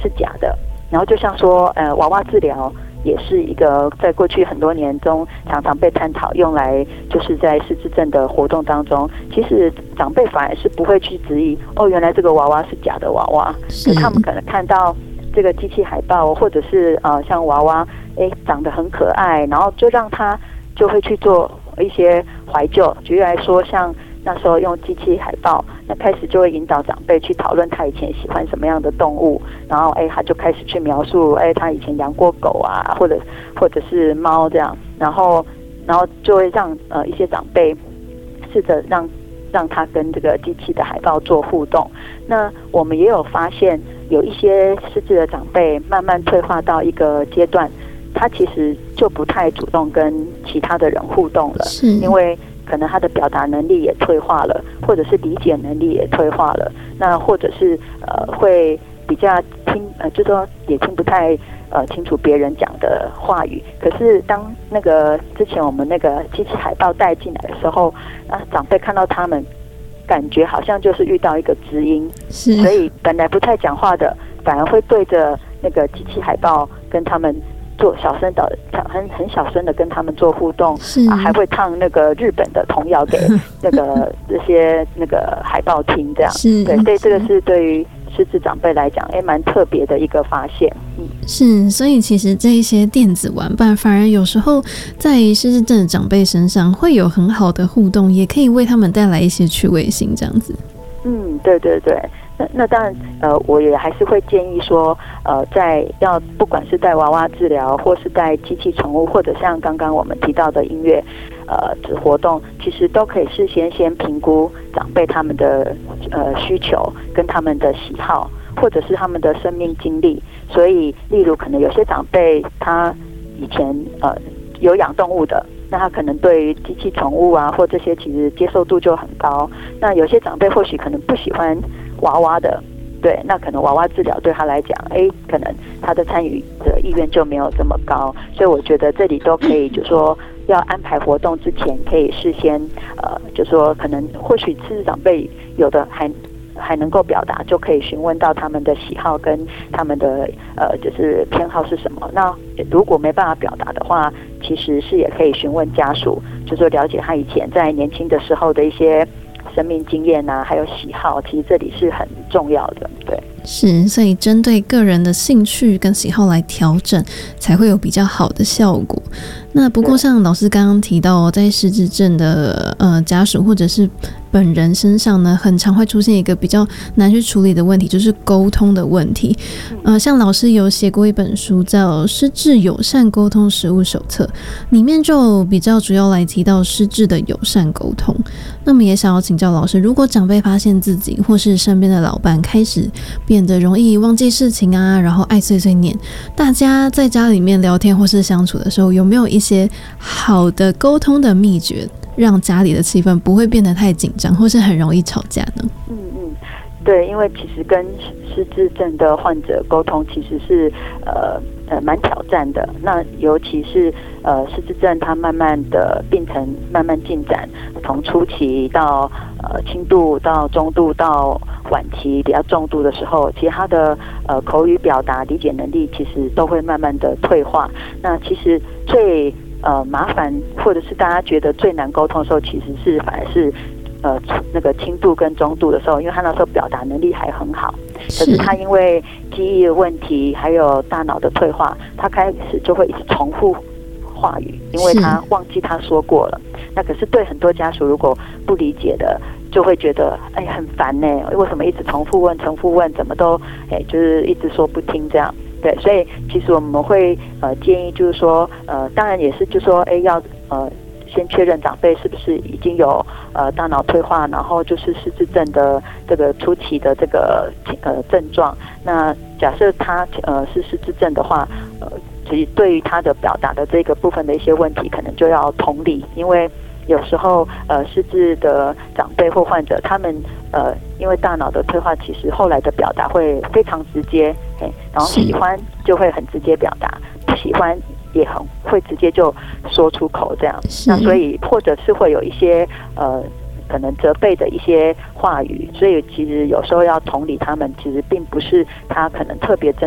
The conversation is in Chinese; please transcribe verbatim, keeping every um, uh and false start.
是假的。然后就像说，呃，娃娃治疗也是一个在过去很多年中常常被探讨，用来就是在失智症的活动当中，其实长辈反而是不会去质疑，哦，原来这个娃娃是假的娃娃，可他们可能看到这个机器海报，或者是呃像娃娃，哎，长得很可爱，然后就让他就会去做一些怀旧。举例来说，像那时候用机器海报，那开始就会引导长辈去讨论他以前喜欢什么样的动物，然后哎，他就开始去描述，哎，他以前养过狗啊，或者或者是猫这样，然后然后就会让呃一些长辈试着让让他跟这个机器的海报做互动。那我们也有发现，有一些失智的长辈慢慢退化到一个阶段，他其实就不太主动跟其他的人互动了，因为可能他的表达能力也退化了，或者是理解能力也退化了，那或者是呃会比较听呃，就说也听不太呃清楚别人讲的话语。可是当那个之前我们那个机器海报带进来的时候，啊，长辈看到他们，感觉好像就是遇到一个知音，所以本来不太讲话的，反而会对着那个机器海报跟他们做小声的很很小声的跟他们做互动，啊，还会唱那个日本的童谣给那个这些那个海报听，这样对，所以这个是对于失智长辈来讲，哎，蛮特别的一个发现。嗯， 是，所以其实这一些电子玩伴，反而有时候在失智症的长辈身上会有很好的互动，也可以为他们带来一些趣味性，这样子。 嗯，对对对。那那当然，呃，我也还是会建议说，呃，在要不管是带娃娃治疗，或是带机器宠物，或者像刚刚我们提到的音乐，呃，活动，其实都可以事先先评估长辈他们的呃需求跟他们的喜好，或者是他们的生命经历。所以，例如可能有些长辈他以前呃有养动物的，那他可能对于机器宠物啊或这些其实接受度就很高。那有些长辈或许可能不喜欢娃娃的，对，那可能娃娃治疗对他来讲，哎，可能他的参与的意愿就没有这么高。所以我觉得这里都可以，就说要安排活动之前，可以事先呃，就说可能或许是长辈有的还还能够表达，就可以询问到他们的喜好跟他们的呃就是偏好是什么。那如果没办法表达的话，其实是也可以询问家属，就说了解他以前在年轻的时候的一些生命经验啊，还有喜好，其实这里是很重要的。对， 是，所以针对个人的兴趣跟喜好来调整，才会有比较好的效果。那不过像老师刚刚提到，在失智症的呃家属或者是本人身上呢，很常会出现一个比较难去处理的问题，就是沟通的问题。呃，像老师有写过一本书叫《失智友善沟通实务手册》，里面就比较主要来提到失智的友善沟通。那么也想要请教老师，如果长辈发现自己或是身边的老伴开始变得容易忘记事情啊，然后爱碎碎念，大家在家里面聊天或是相处的时候，有没有一些好的沟通的秘诀，让家里的气氛不会变得太紧张，或是很容易吵架呢？ 嗯嗯，对，因为其实跟失智症的患者沟通其实是呃呃蛮挑战的。那尤其是呃失智症，它慢慢的病程慢慢进展，从初期到呃轻度到中度到晚期比较重度的时候，其实他的呃口语表达、理解能力其实都会慢慢的退化。那其实最呃麻烦，或者是大家觉得最难沟通的时候，其实是反而是呃那个轻度跟中度的时候，因为他那时候表达能力还很好，可是他因为记忆的问题，还有大脑的退化，他开始就会一直重复话语，因为他忘记他说过了。那可是对很多家属如果不理解的，就会觉得哎很烦呢，为什么一直重复问重复问，怎么都哎就是一直说不听这样。对，所以其实我们会呃建议就是说呃当然也是就是说哎要呃先确认长辈是不是已经有呃大脑退化，然后就是失智症的这个初期的这个呃症状。那假设他呃是失智症的话，呃其实对于他的表达的这个部分的一些问题，可能就要同理，因为有时候呃失智的长辈或患者，他们呃因为大脑的退化，其实后来的表达会非常直接，哎，然后喜欢就会很直接表达，不喜欢也很会直接就说出口这样。那所以或者是会有一些呃可能责备的一些话语，所以其实有时候要同理他们，其实并不是他可能特别针